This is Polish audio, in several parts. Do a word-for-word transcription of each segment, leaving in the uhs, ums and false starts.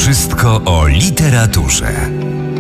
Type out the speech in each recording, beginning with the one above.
Wszystko o literaturze.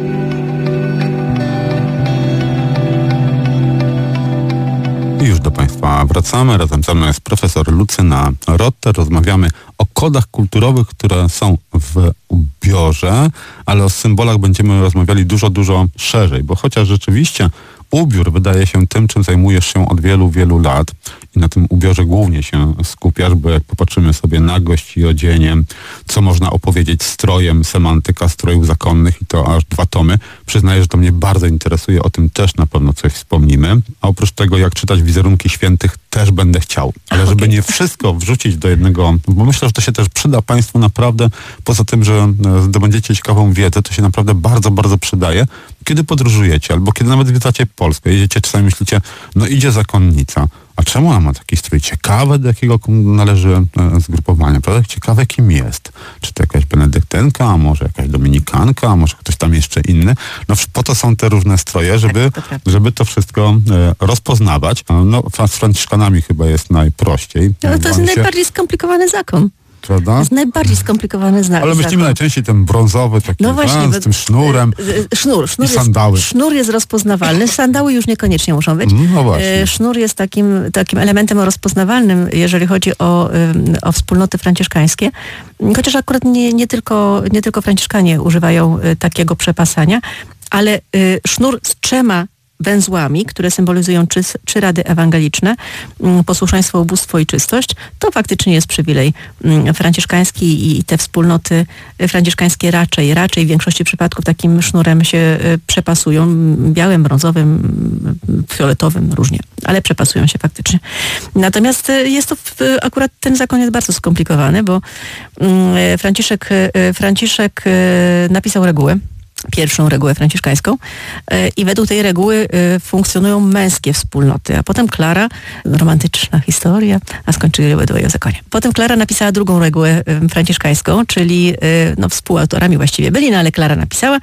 I już do Państwa wracamy. Razem ze mną jest profesor Lucyna Rotter. Rozmawiamy o kodach kulturowych, które są w ubiorze, ale o symbolach będziemy rozmawiali dużo, dużo szerzej, bo chociaż rzeczywiście ubiór wydaje się tym, czym zajmujesz się od wielu, wielu lat i na tym ubiorze głównie się skupiasz, bo jak popatrzymy sobie na gość i odzienie, co można opowiedzieć strojem, semantyka strojów zakonnych i to aż dwa tomy. Przyznaję, że to mnie bardzo interesuje, o tym też na pewno coś wspomnimy. A oprócz tego, jak czytać wizerunki świętych, też będę chciał. Ale żeby nie wszystko wrzucić do jednego, bo myślę, że to się też przyda Państwu naprawdę, poza tym, że zdobędziecie ciekawą wiedzę, to się naprawdę bardzo, bardzo przydaje, kiedy podróżujecie, albo kiedy nawet zwiedzacie Polskę, jedziecie, czasami myślicie, no idzie zakonnica, a czemu ona ma taki strój? Ciekawe, do jakiego należy e, zgrupowania, prawda? Ciekawe, kim jest. Czy to jakaś benedyktynka, a może jakaś dominikanka, a może ktoś tam jeszcze inny. No po to są te różne stroje, żeby, tak, to żeby to wszystko e, rozpoznawać. No z Franciszkanami chyba jest najprościej. No, to jest się... najbardziej skomplikowany zakon. Prawda? To jest najbardziej skomplikowany znak. Ale myślimy najczęściej ten brązowy, taki no właśnie, a, z tym sznurem sznur, sznur i sandały. Jest, sznur jest rozpoznawalny, sandały już niekoniecznie muszą być. No właśnie. Sznur jest takim, takim elementem rozpoznawalnym, jeżeli chodzi o, o wspólnoty franciszkańskie. Chociaż akurat nie, nie, tylko, nie tylko franciszkanie używają takiego przepasania, ale sznur z trzema węzłami, które symbolizują trzy, trzy rady ewangeliczne, posłuszeństwo, ubóstwo i czystość, to faktycznie jest przywilej franciszkański i te wspólnoty franciszkańskie raczej, raczej w większości przypadków takim sznurem się przepasują, białym, brązowym, fioletowym, różnie, ale przepasują się faktycznie. Natomiast jest to, akurat ten zakon jest bardzo skomplikowany, bo Franciszek, Franciszek napisał regułę, pierwszą regułę franciszkańską i według tej reguły funkcjonują męskie wspólnoty, a potem Klara, romantyczna historia, a skończyli obydwoje o zakonie. Potem Klara napisała drugą regułę franciszkańską, czyli no, współautorami właściwie byli, no ale Klara napisała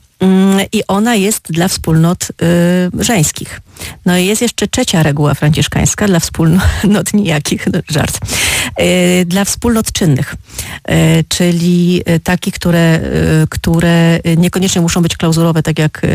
i ona jest dla wspólnot y, żeńskich. No i jest jeszcze trzecia reguła franciszkańska dla wspólnot nijakich, no, żart, y, dla wspólnot czynnych, y, czyli takich, które, y, które niekoniecznie muszą być klauzurowe, tak jak